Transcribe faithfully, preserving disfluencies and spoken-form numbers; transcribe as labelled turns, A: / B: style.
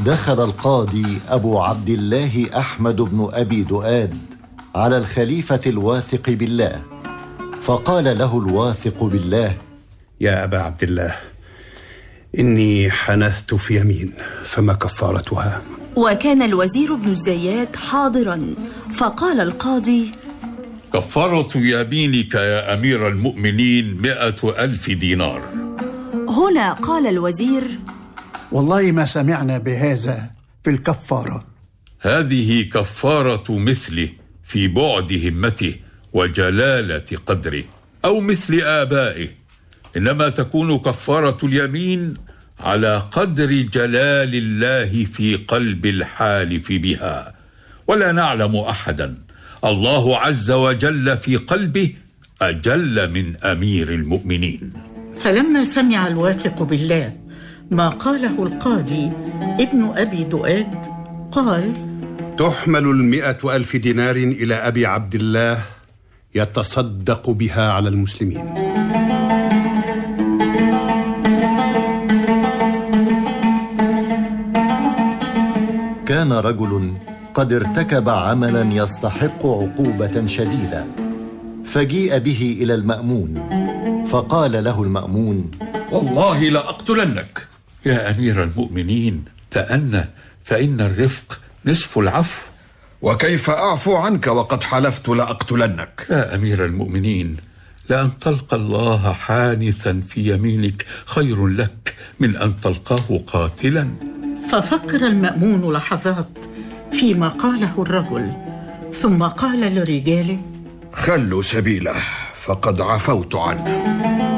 A: دخل القاضي أبو عبد الله أحمد بن أبي دؤاد على الخليفة الواثق بالله، فقال له الواثق بالله:
B: يا أبا عبد الله، إني حنثت في يمين، فما كفارتها؟
C: وكان الوزير بن الزيات حاضرا، فقال القاضي:
D: كفارة يمينك يا أمير المؤمنين مئة ألف دينار.
C: هنا قال الوزير:
E: والله ما سمعنا بهذا في الكفارة.
D: هذه كفارة مثله في بعد همته وجلالة قدره، أو مثل آبائه، إنما تكون كفارة اليمين على قدر جلال الله في قلب الحالف بها، ولا نعلم أحدا الله عز وجل في قلبه أجل من أمير المؤمنين.
F: فلما سمع الواثق بالله ما قاله القاضي ابن أبي دؤاد قال:
B: تحمل المئة ألف دينار إلى أبي عبد الله يتصدق بها على المسلمين.
A: كان رجل قد ارتكب عملا يستحق عقوبة شديدة، فجيء به إلى المأمون، فقال له المأمون:
G: والله لأقتلنك.
D: يا أمير المؤمنين تأنى، فإن الرفق نصف العفو.
G: وكيف أعفو عنك وقد حلفت لأقتلنك؟
D: يا أمير المؤمنين، لأن تلقى الله حانثا في يمينك خير لك من أن تلقاه قاتلا.
F: ففكر المأمون لحظات فيما قاله الرجل، ثم قال لرجاله:
G: خلوا سبيله فقد عفوت عنه.